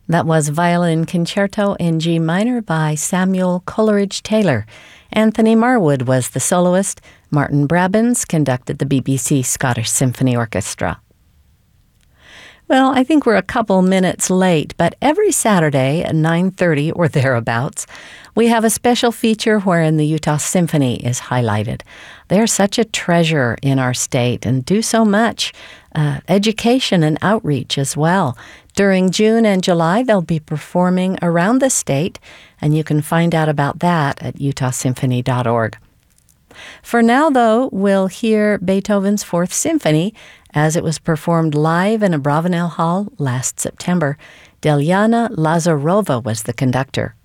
That was Violin Concerto in G minor by Samuel Coleridge-Taylor. Anthony Marwood was the soloist. Martin Brabbins conducted the BBC Scottish Symphony Orchestra. Well, I think we're a couple minutes late, but every Saturday at 9:30 or thereabouts, we have a special feature wherein the Utah Symphony is highlighted. They're such a treasure in our state and do so much education and outreach as well. During June and July, they'll be performing around the state, and you can find out about that at utahsymphony.org. For now, though, we'll hear Beethoven's Fourth Symphony as it was performed live in Abravanel Hall last September. Delyana Lazarova was the conductor.